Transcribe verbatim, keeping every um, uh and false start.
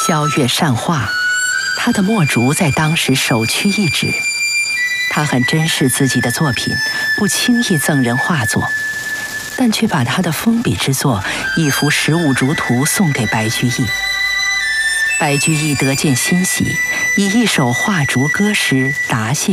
萧月善画，他的墨竹在当时首屈一指。他很珍视自己的作品，不轻易赠人画作，但却把他的封笔之作一幅《十五竹图》送给白居易。白居易得见欣喜，以一首画竹歌诗答谢